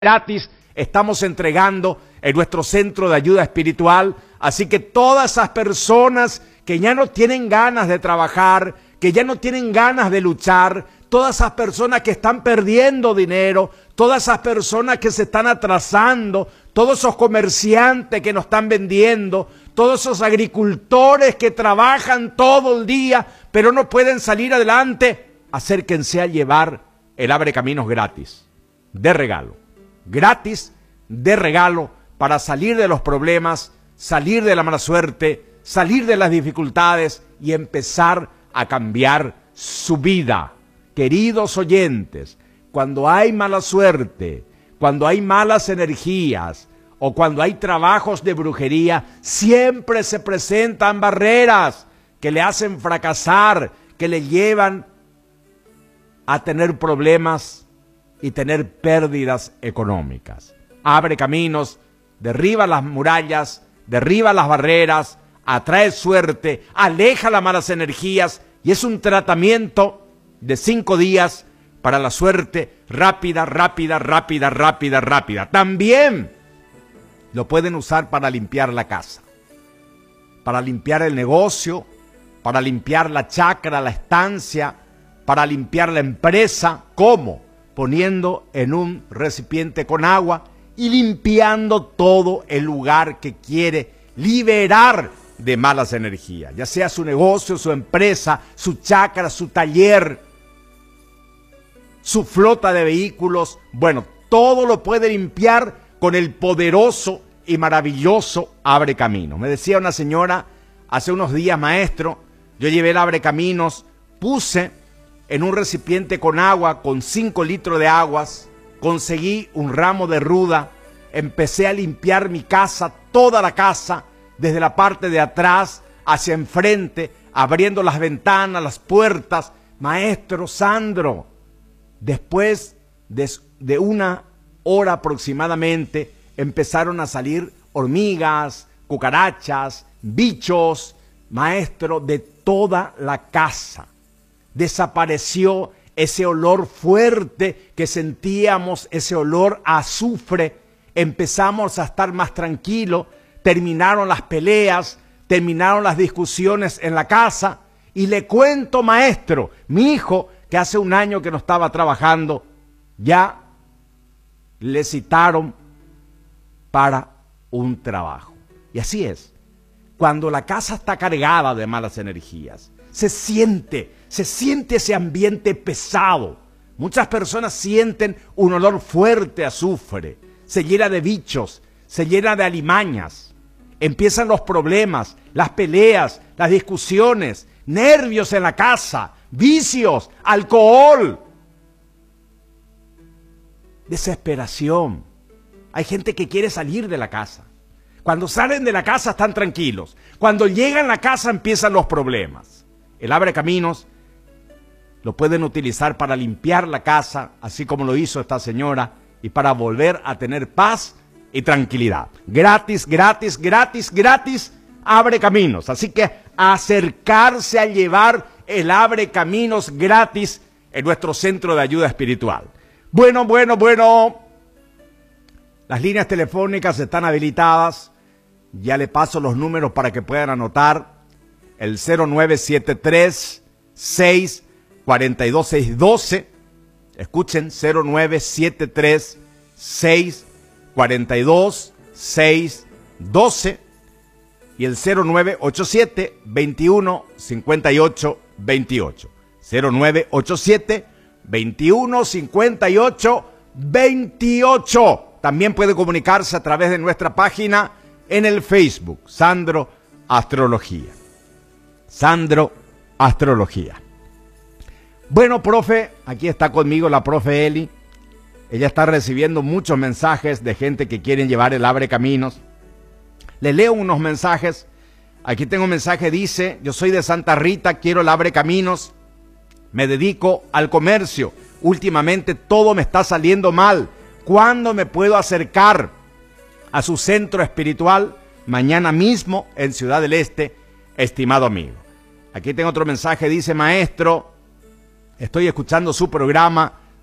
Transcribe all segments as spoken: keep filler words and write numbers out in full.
gratis estamos entregando en nuestro centro de ayuda espiritual. Así que todas esas personas que ya no tienen ganas de trabajar, que ya no tienen ganas de luchar, todas esas personas que están perdiendo dinero, todas esas personas que se están atrasando, todos esos comerciantes que nos están vendiendo, todos esos agricultores que trabajan todo el día pero no pueden salir adelante, acérquense a llevar el Abre Caminos gratis, de regalo. Gratis, de regalo, para salir de los problemas, salir de la mala suerte, salir de las dificultades y empezar a cambiar su vida. Queridos oyentes, cuando hay mala suerte, cuando hay malas energías o cuando hay trabajos de brujería, siempre se presentan barreras que le hacen fracasar, que le llevan a tener problemas y tener pérdidas económicas. Abre caminos, derriba las murallas, derriba las barreras, atrae suerte, aleja las malas energías y es un tratamiento de cinco días para la suerte rápida, rápida, rápida, rápida, rápida. También lo pueden usar para limpiar la casa, para limpiar el negocio, para limpiar la chacra, la estancia, para limpiar la empresa. ¿Cómo? Poniendo en un recipiente con agua y limpiando todo el lugar que quiere liberar de malas energías, ya sea su negocio, su empresa, su chacra, su taller, su flota de vehículos. Bueno, todo lo puede limpiar con el poderoso y maravilloso Abre Caminos. Me decía una señora hace unos días: maestro, yo llevé el Abre Caminos, puse en un recipiente con agua, con cinco litros de aguas, conseguí un ramo de ruda, empecé a limpiar mi casa, toda la casa, desde la parte de atrás hacia enfrente, abriendo las ventanas, las puertas. Maestro Sandro, después de, de una hora aproximadamente, empezaron a salir hormigas, cucarachas, bichos, maestro, de toda la casa. Desapareció ese olor fuerte que sentíamos, ese olor a azufre. Empezamos a estar más tranquilos, terminaron las peleas, terminaron las discusiones en la casa. Y le cuento, maestro, mi hijo, que hace un año que no estaba trabajando, ya le citaron para un trabajo. Y así es, cuando la casa está cargada de malas energías, se siente, se siente ese ambiente pesado. Muchas personas sienten un olor fuerte a azufre, se llena de bichos, se llena de alimañas. Empiezan los problemas, las peleas, las discusiones, nervios en la casa, vicios, alcohol, desesperación. Hay gente que quiere salir de la casa. Cuando salen de la casa están tranquilos. Cuando llegan a la casa empiezan los problemas. El Abre Caminos lo pueden utilizar para limpiar la casa, así como lo hizo esta señora, y para volver a tener paz y tranquilidad. Gratis, gratis, gratis, gratis, Abre Caminos. Así que acercarse a llevar el Abre Caminos gratis en nuestro centro de ayuda espiritual. Bueno, bueno, bueno. Las líneas telefónicas están habilitadas. Ya le paso los números para que puedan anotar. El cero nueve siete tres, seis cuatro dos, seis uno dos. Escuchen, cero nueve siete tres, seis cuatro dos, seis uno dos. Y el cero nueve ocho siete, veintiuno, cincuenta y ocho, veintiocho. cero nueve ocho siete, veintiuno, cincuenta y ocho, veintiocho. También puede comunicarse a través de nuestra página en el Facebook, Sandro Astrología. Sandro Astrología. Bueno, profe, aquí está conmigo la profe Eli. Ella está recibiendo muchos mensajes de gente que quieren llevar el Abre Caminos. Le leo unos mensajes. Aquí tengo un mensaje, dice: yo soy de Santa Rita, quiero el Abre Caminos. Me dedico al comercio. Últimamente todo me está saliendo mal. ¿Cuándo me puedo acercar a su centro espiritual? Mañana mismo en Ciudad del Este, estimado amigo. Aquí tengo otro mensaje, dice: maestro, estoy escuchando su programa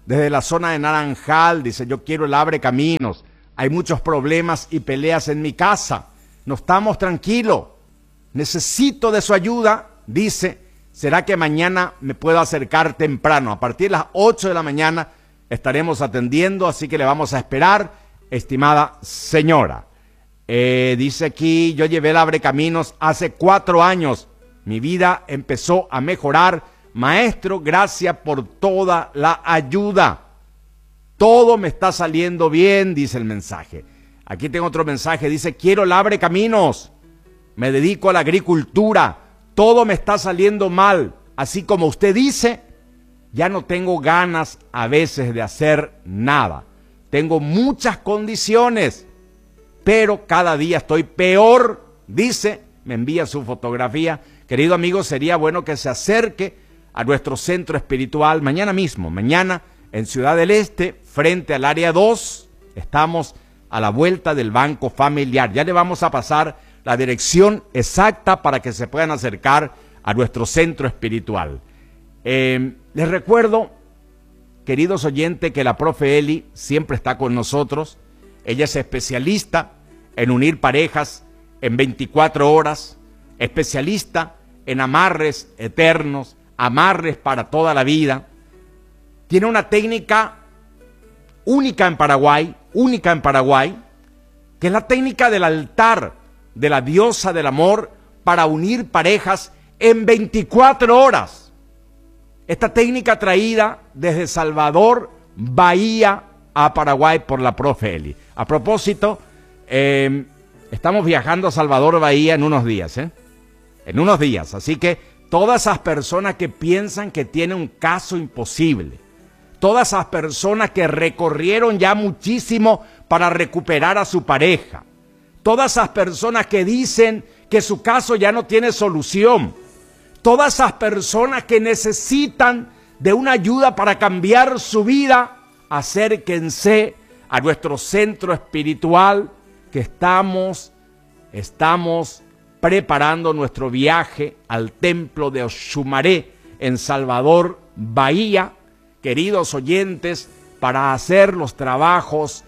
desde la zona de Naranjal, dice, yo quiero el abre caminos. Hay muchos problemas y peleas en mi casa. No estamos tranquilos. Necesito de su ayuda, dice. ¿Será que mañana me puedo acercar temprano? A partir de las ocho de la mañana estaremos atendiendo, así que le vamos a esperar, estimada señora. Eh, dice aquí, yo llevé el abre caminos hace cuatro años. Mi vida empezó a mejorar. Maestro, gracias por toda la ayuda. Todo me está saliendo bien, dice el mensaje. Aquí tengo otro mensaje, dice, quiero el abre caminos. Me dedico a la agricultura. Todo me está saliendo mal. Así como usted dice, ya no tengo ganas a veces de hacer nada. Tengo muchas condiciones, pero cada día estoy peor, dice, me envía su fotografía. Querido amigo, sería bueno que se acerque a nuestro centro espiritual mañana mismo, mañana en Ciudad del Este, frente al área dos, estamos a la vuelta del Banco Familiar. Ya le vamos a pasar la dirección exacta para que se puedan acercar a nuestro centro espiritual. Eh, les recuerdo, queridos oyentes, que la profe Eli siempre está con nosotros. Ella es especialista en unir parejas en veinticuatro horas, especialista en amarres eternos, amarres para toda la vida. Tiene una técnica única en Paraguay, única en Paraguay, que es la técnica del altar de la diosa del amor para unir parejas en veinticuatro horas. Esta técnica traída desde Salvador, Bahía, a Paraguay por la profe Eli. A propósito, eh, estamos viajando a Salvador, Bahía en unos días, ¿eh? En unos días. Así que todas esas personas que piensan que tienen un caso imposible, todas esas personas que recorrieron ya muchísimo para recuperar a su pareja, todas esas personas que dicen que su caso ya no tiene solución, todas esas personas que necesitan de una ayuda para cambiar su vida, acérquense a nuestro centro espiritual que estamos, estamos preparando nuestro viaje al templo de Oxumaré en Salvador, Bahía, queridos oyentes, para hacer los trabajos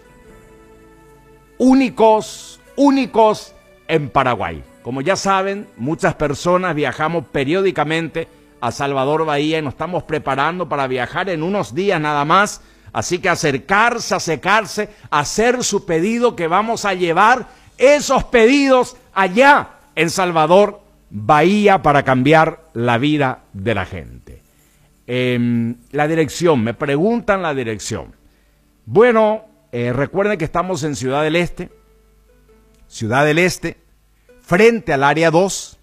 únicos, únicos en Paraguay. Como ya saben, muchas personas viajamos periódicamente a Salvador, Bahía y nos estamos preparando para viajar en unos días nada más. Así que acercarse, acercarse, hacer su pedido, que vamos a llevar esos pedidos allá en Salvador, Bahía, para cambiar la vida de la gente. Eh, la dirección, me preguntan la dirección. Bueno, eh, recuerden que estamos en Ciudad del Este, Ciudad del Este, frente al área dos,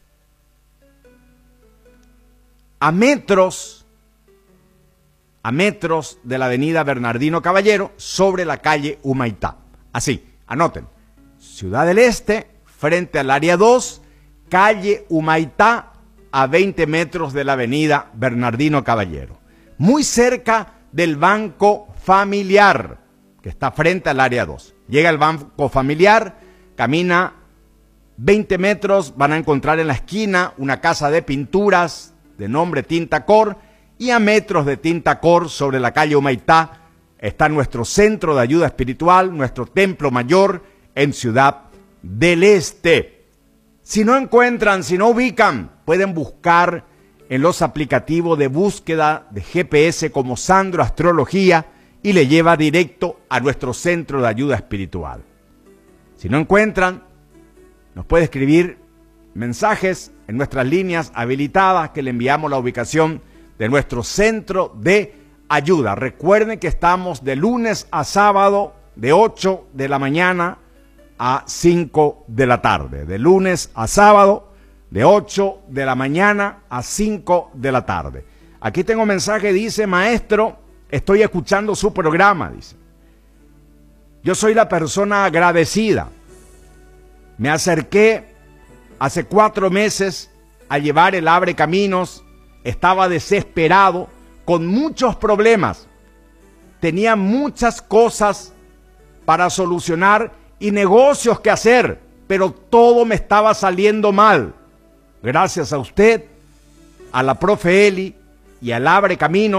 a metros, a metros de la avenida Bernardino Caballero, sobre la calle Humaitá. Así, anoten, Ciudad del Este, frente al área dos, calle Humaitá, a veinte metros de la avenida Bernardino Caballero. Muy cerca del Banco Familiar, que está frente al área dos. Llega el Banco Familiar, camina veinte metros, van a encontrar en la esquina una casa de pinturas de nombre Tinta Cor, y a metros de Tinta Cor, sobre la calle Humaitá, está nuestro centro de ayuda espiritual, nuestro templo mayor en Ciudad del Este. Si no encuentran, si no ubican, pueden buscar en los aplicativos de búsqueda de G P S como Sandro Astrología y le lleva directo a nuestro centro de ayuda espiritual. Si no encuentran, nos puede escribir mensajes en nuestras líneas habilitadas que le enviamos la ubicación de nuestro centro de ayuda. Recuerden que estamos de lunes a sábado de ocho de la mañana a cinco de la tarde. De lunes a sábado de ocho de la mañana a cinco de la tarde. Aquí tengo un mensaje, dice: maestro, estoy escuchando su programa, dice. Yo soy la persona agradecida. Me acerqué hace cuatro meses a llevar el Abre Caminos. Estaba desesperado, con muchos problemas. Tenía muchas cosas para solucionar y negocios que hacer, pero todo me estaba saliendo mal. Gracias a usted, a la profe Eli y al Abre Caminos,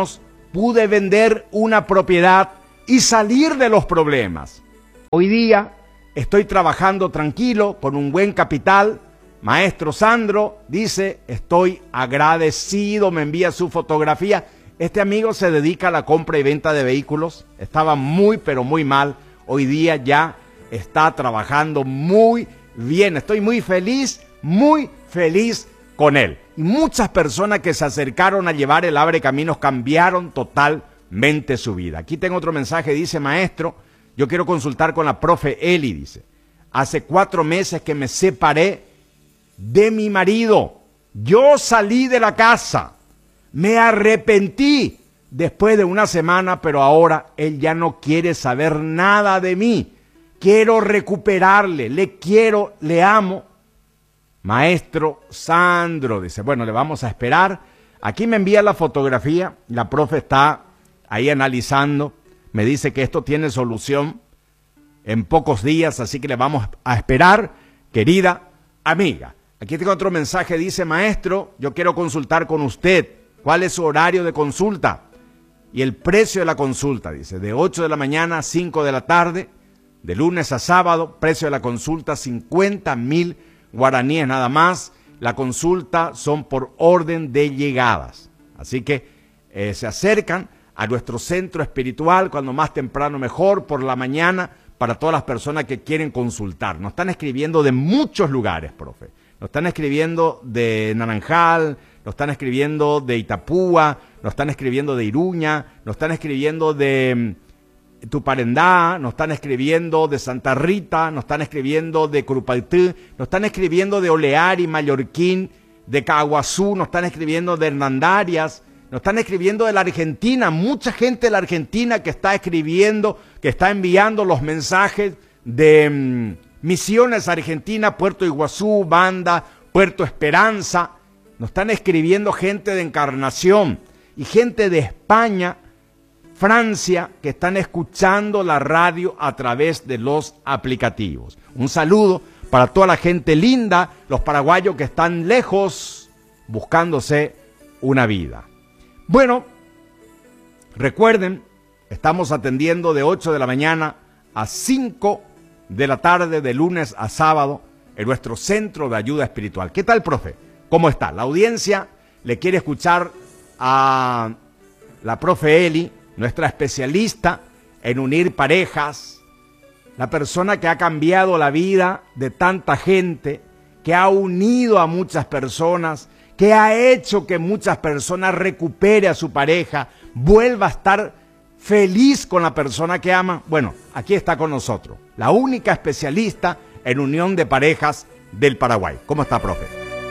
pude vender una propiedad y salir de los problemas. Hoy día estoy trabajando tranquilo con un buen capital. Maestro Sandro dice, estoy agradecido, me envía su fotografía. Este amigo se dedica a la compra y venta de vehículos. Estaba muy, pero muy mal. Hoy día ya está trabajando muy bien. Estoy muy feliz, muy feliz con él. Y muchas personas que se acercaron a llevar el Abre Caminos cambiaron totalmente su vida. Aquí tengo otro mensaje, dice, maestro, yo quiero consultar con la profe Eli, dice. Hace cuatro meses que me separé de mi marido. Yo salí de la casa. Me arrepentí después de una semana, pero ahora él ya no quiere saber nada de mí. Quiero recuperarle, le quiero, le amo. Maestro Sandro, dice, bueno, le vamos a esperar. Aquí me envía la fotografía, la profe está ahí analizando, me dice que esto tiene solución en pocos días, así que le vamos a esperar, querida amiga. Aquí tengo otro mensaje, dice, maestro, yo quiero consultar con usted. ¿Cuál es su horario de consulta? Y el precio de la consulta, dice, de ocho de la mañana a cinco de la tarde, de lunes a sábado, precio de la consulta cincuenta mil guaraníes nada más. La consulta son por orden de llegadas. Así que eh, se acercan a nuestro centro espiritual, cuando más temprano mejor, por la mañana, para todas las personas que quieren consultar. Nos están escribiendo de muchos lugares, profe. Nos están escribiendo de Naranjal, nos están escribiendo de Itapúa, nos están escribiendo de Iruña, nos están escribiendo de Tuparendá, nos están escribiendo de Santa Rita, nos están escribiendo de Curupaytí, nos están escribiendo de Oleari, Mallorquín, de Caguazú, nos están escribiendo de Hernandarias, nos están escribiendo de la Argentina, mucha gente de la Argentina que está escribiendo, que está enviando los mensajes de um, Misiones Argentina, Puerto Iguazú, Banda, Puerto Esperanza. Nos están escribiendo gente de Encarnación y gente de España, Francia, que están escuchando la radio a través de los aplicativos. Un saludo para toda la gente linda, los paraguayos que están lejos buscándose una vida. Bueno, recuerden, estamos atendiendo de ocho de la mañana a cinco de la tarde, de lunes a sábado, en nuestro centro de ayuda espiritual. ¿Qué tal, profe? ¿Cómo está? La audiencia le quiere escuchar a la profe Eli, nuestra especialista en unir parejas, la persona que ha cambiado la vida de tanta gente, que ha unido a muchas personas, que ha hecho que muchas personas recupere a su pareja, vuelva a estar feliz con la persona que ama. Bueno, aquí está con nosotros, la única especialista en unión de parejas del Paraguay. ¿Cómo está, profe?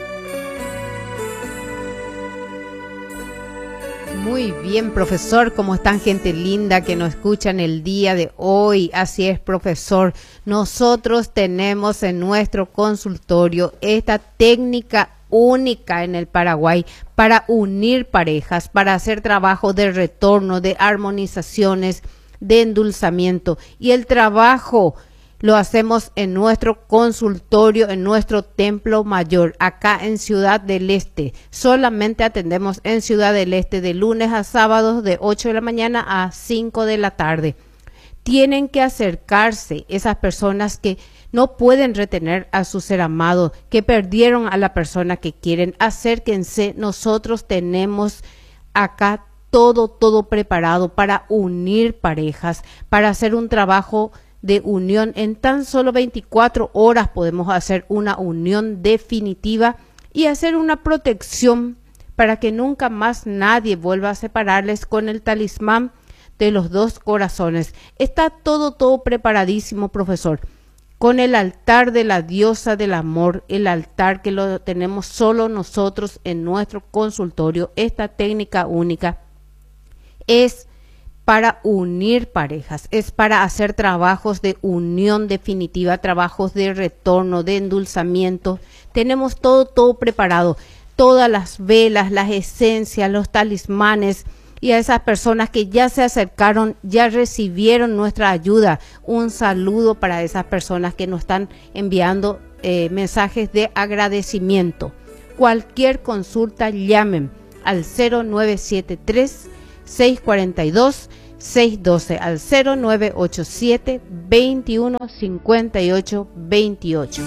Muy bien, profesor. ¿Cómo están, gente linda que nos escuchan el día de hoy? Así es, profesor. Nosotros tenemos en nuestro consultorio esta técnica única en el Paraguay para unir parejas, para hacer trabajo de retorno, de armonizaciones, de endulzamiento. Y el trabajo lo hacemos en nuestro consultorio, en nuestro templo mayor, acá en Ciudad del Este. Solamente atendemos en Ciudad del Este de lunes a sábados de ocho de la mañana a cinco de la tarde. Tienen que acercarse esas personas que no pueden retener a su ser amado, que perdieron a la persona que quieren. Acérquense, nosotros tenemos acá todo, todo preparado para unir parejas, para hacer un trabajo de unión. En tan solo veinticuatro horas podemos hacer una unión definitiva y hacer una protección para que nunca más nadie vuelva a separarles con el talismán de los dos corazones. Está todo, todo preparadísimo, profesor. Con el altar de la diosa del amor, el altar que lo tenemos solo nosotros en nuestro consultorio. Esta técnica única es para unir parejas, es para hacer trabajos de unión definitiva, trabajos de retorno, de endulzamiento. Tenemos todo, todo preparado, todas las velas, las esencias, los talismanes, y a esas personas que ya se acercaron, ya recibieron nuestra ayuda. Un saludo para esas personas que nos están enviando eh, mensajes de agradecimiento. Cualquier consulta, llamen al cero nueve siete tres, seis cuatro dos, seis uno dos al cero nueve ocho siete, veintiuno cincuenta y ocho veintiocho.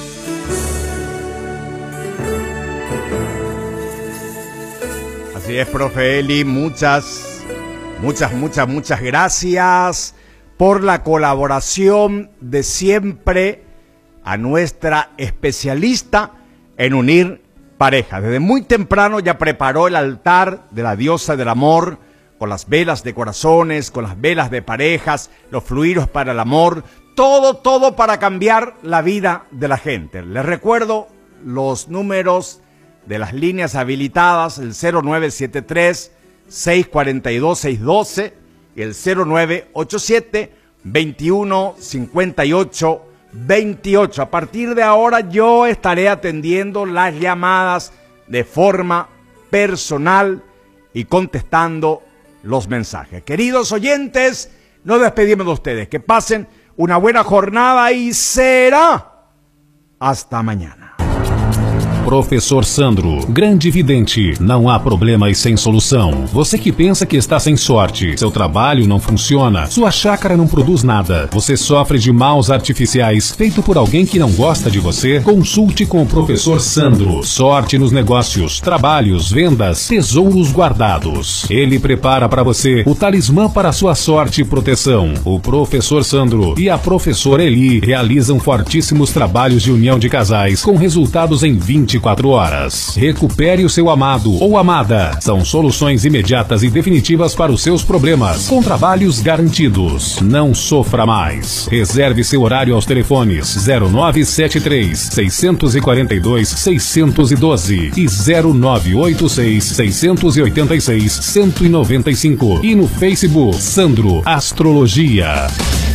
Así es, profe Eli, muchas, muchas, muchas, muchas gracias por la colaboración de siempre a nuestra especialista en unir parejas. Desde muy temprano ya preparó el altar de la diosa del amor, con las velas de corazones, con las velas de parejas, los fluidos para el amor, todo, todo para cambiar la vida de la gente. Les recuerdo los números de las líneas habilitadas, el cero nueve siete tres, seis cuatro dos, seis uno dos y el cero nueve ocho siete, veintiuno cincuenta y ocho veintiocho. A partir de ahora yo estaré atendiendo las llamadas de forma personal y contestando los mensajes. Queridos oyentes, nos despedimos de ustedes. Que pasen una buena jornada y será hasta mañana. Professor Sandro, grande vidente, não há problemas sem solução. Você que pensa que está sem sorte, seu trabalho não funciona, sua chácara não produz nada, você sofre de maus artificiais feito por alguém que não gosta de você, consulte com o Professor Sandro. Sorte nos negócios, trabalhos, vendas, tesouros guardados. Ele prepara para você o talismã para sua sorte e proteção. O Professor Sandro e a Professora Eli realizam fortíssimos trabalhos de união de casais com resultados em vinte e quatro horas. Recupere o seu amado ou amada. São soluções imediatas e definitivas para os seus problemas, com trabalhos garantidos. Não sofra mais. Reserve seu horário aos telefones zero nove sete três, seis quatro dois, seis um dois e zero nove oito seis, seis oito seis, um nove cinco e no Facebook Sandro Astrologia.